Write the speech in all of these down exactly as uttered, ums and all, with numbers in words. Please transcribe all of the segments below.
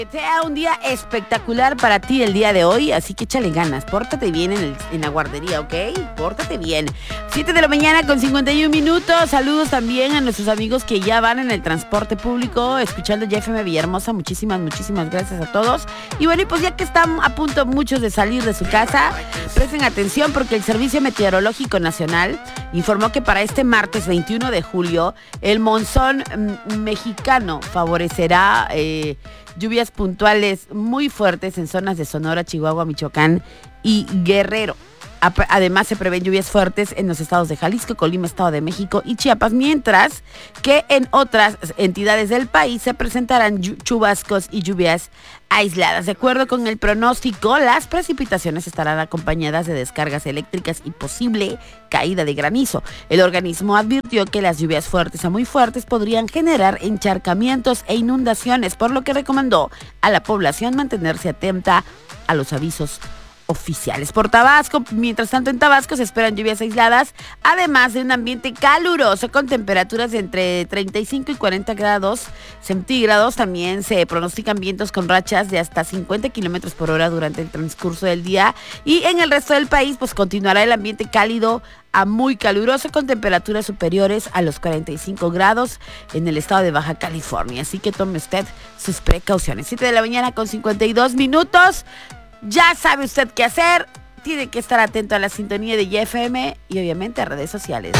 Sea un día espectacular para ti el día de hoy, así que échale ganas, pórtate bien en, el, en la guardería, ¿ok? Pórtate bien. siete de la mañana con cincuenta y un minutos, saludos también a nuestros amigos que ya van en el transporte público, escuchando ya F M Villahermosa, muchísimas, muchísimas gracias a todos. Y bueno, y pues ya que están a punto muchos de salir de su casa, presten atención porque el Servicio Meteorológico Nacional informó que para este martes veintiuno de julio, el monzón mm, mexicano favorecerá... Eh, lluvias puntuales muy fuertes en zonas de Sonora, Chihuahua, Michoacán y Guerrero. Además, se prevén lluvias fuertes en los estados de Jalisco, Colima, Estado de México y Chiapas, mientras que en otras entidades del país se presentarán chubascos y lluvias aisladas. De acuerdo con el pronóstico, las precipitaciones estarán acompañadas de descargas eléctricas y posible caída de granizo. El organismo advirtió que las lluvias fuertes a muy fuertes podrían generar encharcamientos e inundaciones, por lo que recomendó a la población mantenerse atenta a los avisos oficiales. Por Tabasco, mientras tanto en Tabasco se esperan lluvias aisladas, además de un ambiente caluroso con temperaturas de entre treinta y cinco y cuarenta grados centígrados. También se pronostican vientos con rachas de hasta cincuenta kilómetros por hora durante el transcurso del día, y en el resto del país pues continuará el ambiente cálido a muy caluroso con temperaturas superiores a los cuarenta y cinco grados en el estado de Baja California, así que tome usted sus precauciones. siete de la mañana con cincuenta y dos minutos. Ya sabe usted qué hacer, tiene que estar atento a la sintonía de Y F M y obviamente a redes sociales.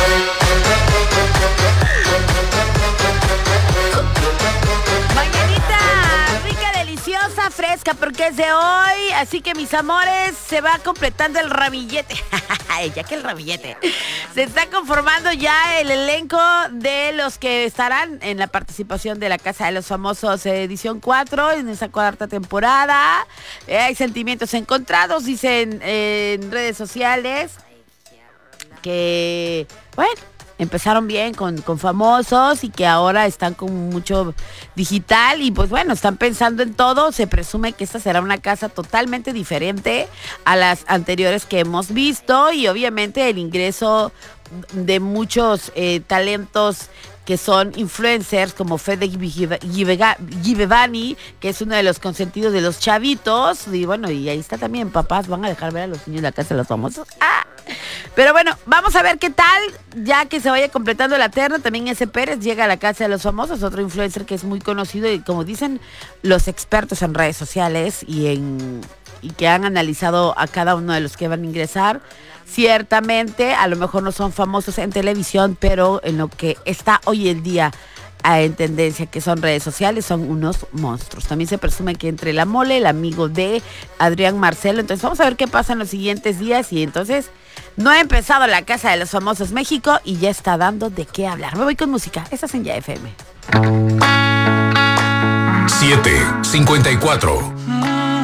Mañanita rica, deliciosa, fresca porque es de hoy, así que mis amores, se va completando el ramillete. Ya que el ramillete. Se está conformando ya el elenco de los que estarán en la participación de la Casa de los Famosos edición cuatro en esa cuarta temporada. Eh, hay sentimientos encontrados, dicen eh, en redes sociales que, bueno, empezaron bien con, con famosos y que ahora están con mucho digital y pues bueno, están pensando en todo. Se presume que esta será una casa totalmente diferente a las anteriores que hemos visto y obviamente el ingreso de muchos eh, talentos que son influencers como Fede Givevani, que es uno de los consentidos de los chavitos. Y bueno, y ahí está también, papás van a dejar ver a los niños de la Casa de los Famosos. ¡Ah! Pero bueno, vamos a ver qué tal, ya que se vaya completando la terna. También ese Pérez llega a la Casa de los Famosos, otro influencer que es muy conocido y como dicen los expertos en redes sociales y en y que han analizado a cada uno de los que van a ingresar. Ciertamente, a lo mejor no son famosos en televisión, pero en lo que está hoy en día en tendencia, que son redes sociales, son unos monstruos. También se presume que entre la Mole, el amigo de Adrián Marcelo. Entonces vamos a ver qué pasa en los siguientes días. Y entonces no ha empezado la Casa de los Famosos México y ya está dando de qué hablar. Me voy con música. Estás en Ya F M. siete cincuenta y cuatro.